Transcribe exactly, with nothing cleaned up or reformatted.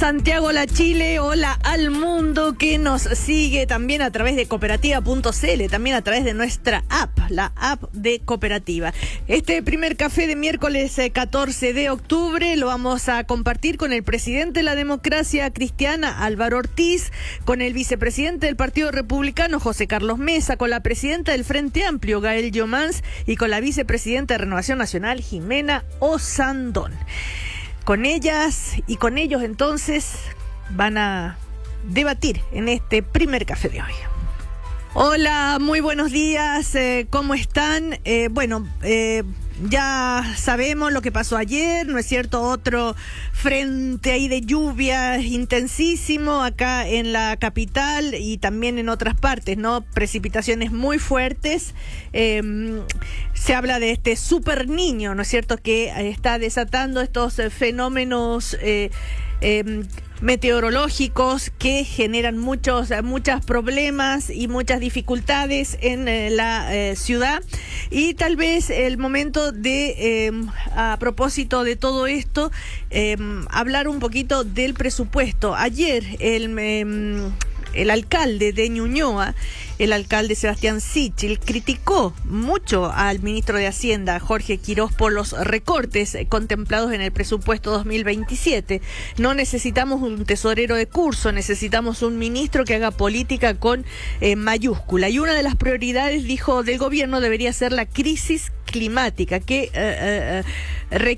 Santiago, la Chile, hola al mundo que nos sigue también a través de cooperativa punto cl, también a través de nuestra app, la app de Cooperativa. Este primer café de miércoles catorce de octubre lo vamos a compartir con el presidente de la Democracia Cristiana, Álvaro Ortiz, con el vicepresidente del Partido Republicano, José Carlos Mesa, con la presidenta del Frente Amplio, Gael Llomans, y con la vicepresidenta de Renovación Nacional, Jimena Osandón. Con ellas y con ellos entonces van a debatir en este primer café de hoy. Hola, muy buenos días, eh, ¿cómo están? Eh, bueno, eh, ya sabemos lo que pasó ayer, ¿no es cierto? Otro frente ahí de lluvia intensísimo acá en la capital y también en otras partes, ¿no? Precipitaciones muy fuertes. Eh, se habla de este super niño, ¿no es cierto?, que está desatando estos fenómenos eh, eh, meteorológicos que generan muchos muchos problemas y muchas dificultades en eh, la eh, ciudad, y tal vez el momento de, eh, a propósito de todo esto, eh, hablar un poquito del presupuesto. Ayer el eh, el alcalde de Ñuñoa, el alcalde Sebastián Sichel, criticó mucho al ministro de Hacienda, Jorge Quiroz, por los recortes contemplados en el presupuesto dos mil veintisiete. No necesitamos un tesorero de curso, necesitamos un ministro que haga política con eh, mayúscula. Y una de las prioridades, dijo, del gobierno debería ser la crisis climática, que eh, eh,